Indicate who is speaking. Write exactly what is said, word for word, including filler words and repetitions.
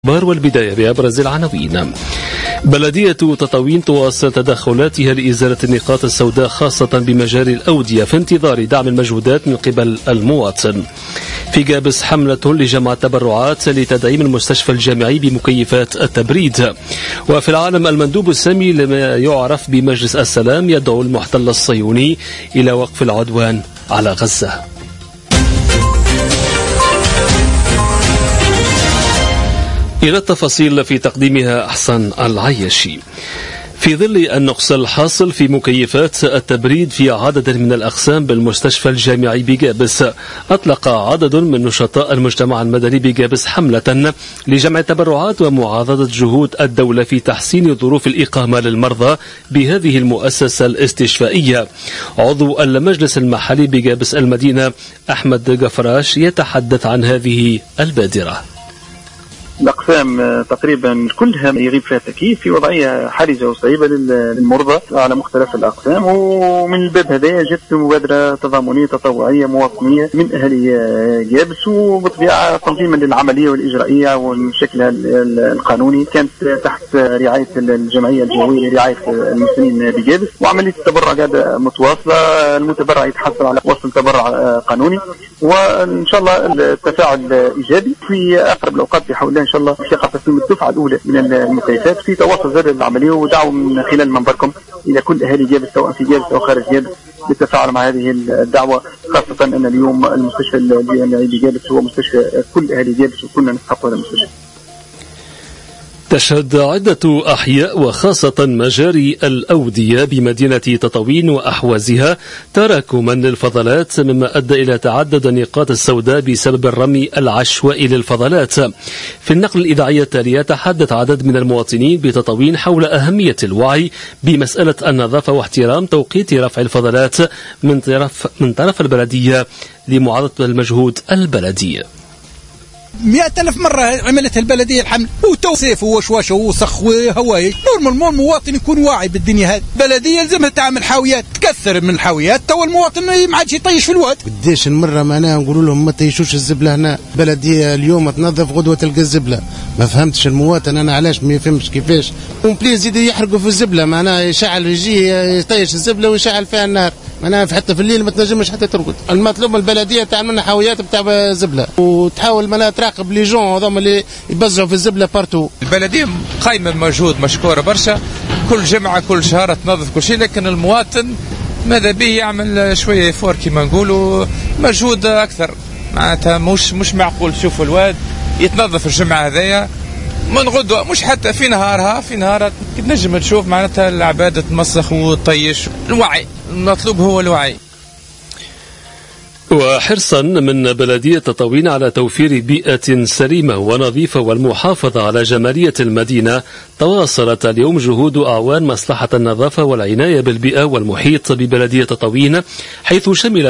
Speaker 1: والبداية بأبرز العناوين. بلدية تطاوين تواصل تدخلاتها لإزالة النقاط السوداء خاصة بمجال الأودية في انتظار دعم المجهودات من قبل المواطن. في جابس حملة لجمع التبرعات لتدعيم المستشفى الجامعي بمكيفات التبريد. وفي العالم المندوب السامي لما يعرف بمجلس السلام يدعو المحتل الصهيوني إلى وقف العدوان على غزة. إلى التفاصيل في تقديمها أحسن العياشي. في ظل النقص الحاصل في مكيفات التبريد في عدد من الأقسام بالمستشفى الجامعي بجابس، أطلق عدد من نشطاء المجتمع المدني بجابس حملة لجمع التبرعات ومعاضدة جهود الدولة في تحسين ظروف الإقامة للمرضى بهذه المؤسسة الاستشفائية. عضو المجلس المحلي بجابس المدينة أحمد قفراش يتحدث عن هذه البادرة.
Speaker 2: الأقسام تقريبا كلها يغيب فيها تكييف في وضعية حرجة وصعيبة للمرضى على مختلف الأقسام، ومن الباب هذا جت مبادرة تضامنية تطوعية مواطنية من أهالي جابس، وبطبيعة تنظيما للعملية والإجرائية وشكلها القانوني كانت تحت رعاية الجمعية الجوية لرعاية المسنين بجابس، وعملية التبرع قاعدة متواصلة. المتبرع يتحصل على وصل تبرع قانوني، وإن شاء الله التفاعل إيجابي في أقرب الأوقات بحول الله إن شاء الله في تسليم الدفعة الأولى من المكيفات في تواصل زاد العملية، ودعوا من خلال منبركم إلى كل أهالي جابس سواء في جابس أو خارج جابس بالتفاعل مع هذه الدعوة، خاصة أن اليوم المستشفى الجامعي بجابس هو مستشفى كل أهالي جابس وكلنا نستحق هذا المستشفى.
Speaker 1: تشهد عدة أحياء وخاصة مجاري الأودية بمدينة تطاوين وأحوازها تراكما للفضلات، مما أدى إلى تعدد النقاط السوداء بسبب الرمي العشوائي للفضلات. في النقل الإذاعي التالي تحدث عدد من المواطنين بتطاوين حول أهمية الوعي بمسألة النظافة واحترام توقيت رفع الفضلات من طرف من طرف البلدية لمعارضة المجهود البلدي.
Speaker 3: مئة ألف مرة عملت البلدية الحمل وتوصيف ووشوش ووسخ وهواي. نورمال المواطن يكون واعي بالدنيا هذه. بلدية لازمها تعمل حاويات تكثر من الحاويات، تو المواطن ما عادش يطيش في الواد.
Speaker 4: قديش المرة معناها نقولوا لهم ما تيشوش الزبلة هنا، بلدية اليوم تنظف غدوة تلقى الزبلة. ما فهمتش المواطن أنا علاش ما يفهمش كيفاش ومبليز يزيد يحرقوا في الزبلة، معناها يشعل يجي يطيش الزبلة ويشعل فيها النار، معناها حتى في الليل ما تنجمش حتى ترقد. المطلوب البلدية تعمل لنا حاويات بتاع زبلة وتحاول معناها تراقب لي جون هذوما اللي يبزعوا في الزبلة بارتو.
Speaker 5: البلدية قايمة بمجهود مشكورة برشا، كل جمعة كل شهر تنظف كل شيء، لكن المواطن ماذا به يعمل شوية فور كما نقولوا مجهود أكثر. معناتها مش مش معقول تشوف الواد يتنظف الجمعة هذيا من غدوة، مش حتى في نهارها في نهارها تنجم تشوف معناتها العبادة تمسخ وطيش. الوعي المطلوب هو الوعي.
Speaker 1: وحرصا من بلدية تطاوين على توفير بيئة سليمة ونظيفة والمحافظة على جمالية المدينة، تواصلت اليوم جهود أعوان مصلحة النظافة والعناية بالبيئة والمحيط ببلدية تطاوين، حيث شمل